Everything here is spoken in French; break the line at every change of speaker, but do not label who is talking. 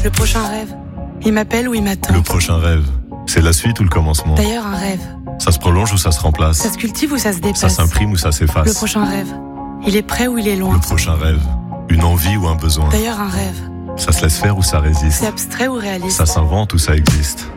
Le prochain rêve, il m'appelle ou il m'attend.
Le prochain rêve, c'est la suite ou le commencement?
D'ailleurs, un rêve,
Ça se prolonge ou ça se remplace?
ça se cultive ou ça se dépasse?
Ça s'imprime ou ça s'efface?
Le prochain rêve, il est près ou il est loin?
Le prochain rêve, une envie ou un besoin?
D'ailleurs, un rêve,
Ça se laisse faire ou ça résiste?
c'est abstrait ou réaliste?
Ça s'invente ou ça existe?